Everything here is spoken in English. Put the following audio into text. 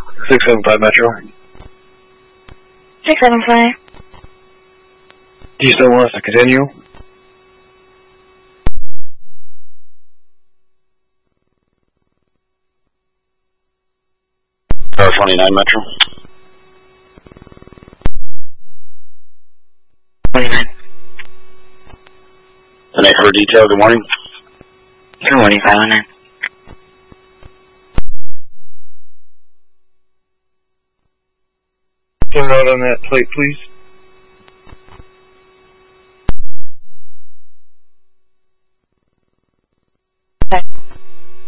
675 Metro. 675. Do you still want us to continue? Tower 29 Metro. 29. And I heard detail, good morning. Good morning, 519. Pull out on that plate, please.